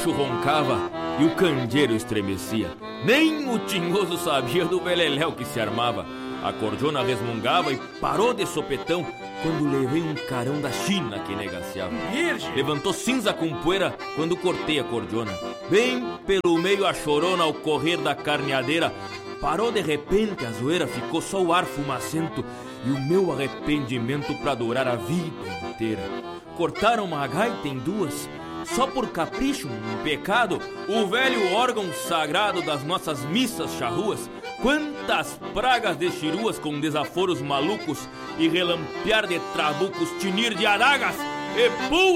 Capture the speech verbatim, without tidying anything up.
gaúcho roncava e o candeeiro estremecia. Nem o tinhoso sabia do beleléu que se armava. A cordiona resmungava e parou de sopetão quando levei um carão da China que negaciava. Virgem! Levantou cinza com poeira quando cortei a cordiona. Bem pelo meio a chorona ao correr da carneadeira. Parou de repente, a zoeira ficou só o ar fumacento e o meu arrependimento pra durar a vida inteira. Cortaram uma gaita em duas, só por capricho, um pecado, o velho órgão sagrado das nossas missas charruas. Quantas pragas de chiruas com desaforos malucos e relampear de trabucos, tinir de adagas e pum!